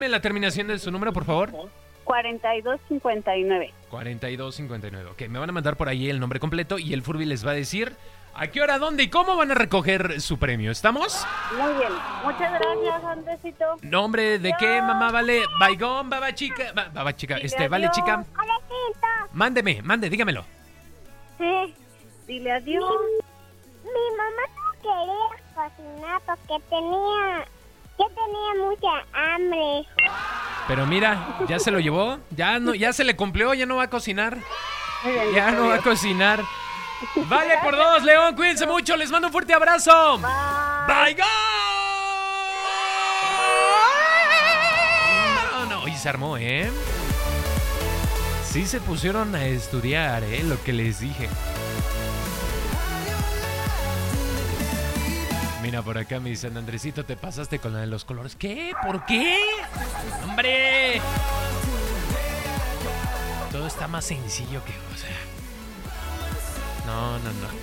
La terminación de su número, por favor. 4259. 4259. Ok, me van a mandar por ahí el nombre completo y el Furby les va a decir a qué hora, dónde y cómo van a recoger su premio. ¿Estamos? Muy bien. Muchas gracias, Andresito. ¿Nombre de qué, mamá? Vale. Baigón, baba chica. Baba chica. Vale, chica. Mande, dígamelo. Sí. Dile adiós. Mi mamá no quería cocinar porque yo tenía mucha hambre. Pero mira, ya se lo llevó. Ya se le cumplió, ya no va a cocinar. Ya no va a cocinar. Vale por 2, León, cuídense mucho, les mando un fuerte abrazo. Bye. No, y se armó, Sí se pusieron a estudiar, lo que les dije. Mira, por acá me dicen, Andresito, te pasaste con la de los colores. ¿Qué? ¿Por qué? ¡Hombre! Todo está más sencillo que... O sea... No.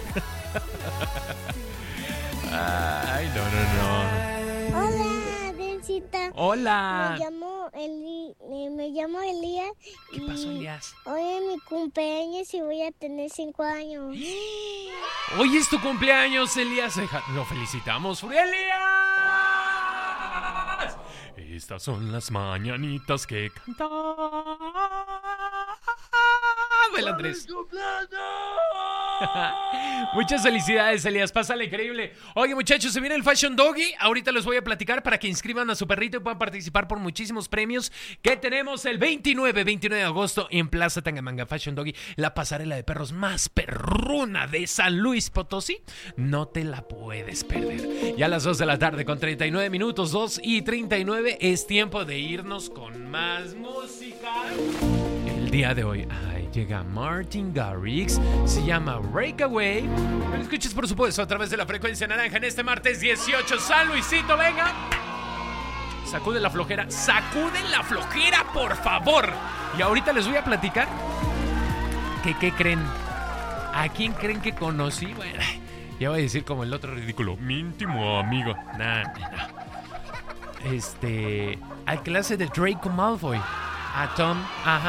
Ay, no. Hola, Densita. Hola. Me llamo Elías. ¿Qué pasó, Elías? Hoy es mi cumpleaños y voy a tener 5 años. Hoy es tu cumpleaños, Elías. Lo felicitamos, ¡Elías! Estas son las mañanitas que cantaba el Andrés. Muchas felicidades, Elías, pásale increíble. Oye, muchachos, se viene el Fashion Doggy. Ahorita les voy a platicar para que inscriban a su perrito y puedan participar por muchísimos premios que tenemos el 29 de agosto en Plaza Tangamanga. Fashion Doggy, la pasarela de perros más perruna de San Luis Potosí. No te la puedes perder. Ya a las 2 de la tarde con 39 minutos, 2:39, es tiempo de irnos con más música. El día de hoy, llega Martin Garrix, se llama Breakaway. Lo escuches, por supuesto, a través de la frecuencia naranja en este martes 18. San Luisito, venga. Sacude la flojera, por favor. Y ahorita les voy a platicar ¿qué creen? ¿A quién creen que conocí? Bueno, ya voy a decir como el otro ridículo, mi íntimo amigo. Nah. Al clase de Draco Malfoy. A Tom,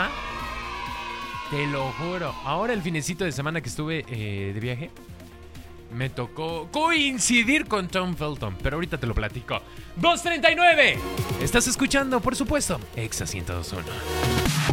te lo juro. Ahora el finecito de semana que estuve de viaje, me tocó coincidir con Tom Felton. Pero ahorita te lo platico. 2:39. Estás escuchando, por supuesto, Exa 102.1.